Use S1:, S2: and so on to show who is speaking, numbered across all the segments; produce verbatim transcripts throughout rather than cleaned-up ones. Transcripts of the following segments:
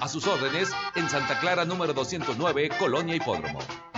S1: A sus órdenes en Santa Clara número doscientos nueve, Colonia Hipódromo.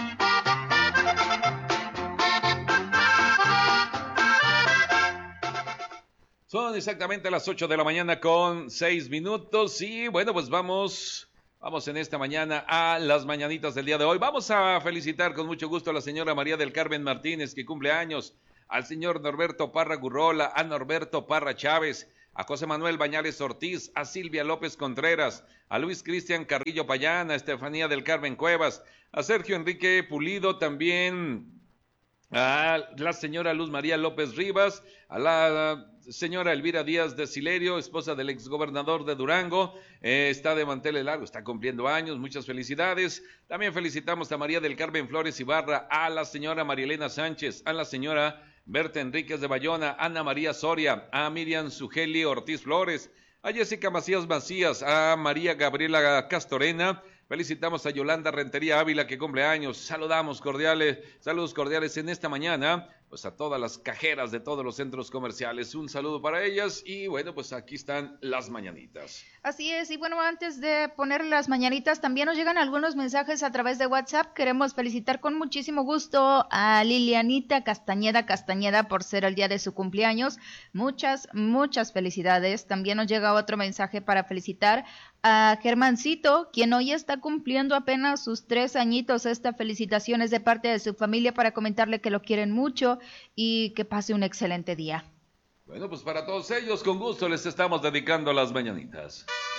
S1: Son exactamente las ocho de la mañana con seis minutos y bueno, pues vamos, vamos en esta mañana a las mañanitas del día de hoy. Vamos a felicitar con mucho gusto a la señora María del Carmen Martínez, que cumple años, al señor Norberto Parra Gurrola, a Norberto Parra Chávez, a José Manuel Bañales Ortiz, a Silvia López Contreras, a Luis Cristian Carrillo Payán, a Estefanía del Carmen Cuevas, a Sergio Enrique Pulido también, a la señora Luz María López Rivas, a la señora Elvira Díaz de Silerio, esposa del exgobernador de Durango, eh, está de manteles largos, está cumpliendo años, muchas felicidades. También felicitamos a María del Carmen Flores Ibarra, a la señora María Elena Sánchez, a la señora Berta Enríquez de Bayona, Ana María Soria, a Miriam Sugeli Ortiz Flores, a Jessica Macías Macías, a María Gabriela Castorena. Felicitamos a Yolanda Rentería Ávila, que cumple años. Saludamos cordiales, saludos cordiales en esta mañana, pues a todas las cajeras de todos los centros comerciales. Un saludo para ellas y bueno, pues aquí están las mañanitas.
S2: Así es, y bueno, antes de poner las mañanitas, también nos llegan algunos mensajes a través de WhatsApp. Queremos felicitar con muchísimo gusto a Lilianita Castañeda Castañeda por ser el día de su cumpleaños. Muchas, muchas felicidades. También nos llega otro mensaje para felicitar a Germancito, quien hoy está cumpliendo apenas sus tres añitos. Esta felicitación es de parte de su familia para comentarle que lo quieren mucho y que pase un excelente día.
S1: Bueno, pues para todos ellos, con gusto les estamos dedicando las mañanitas.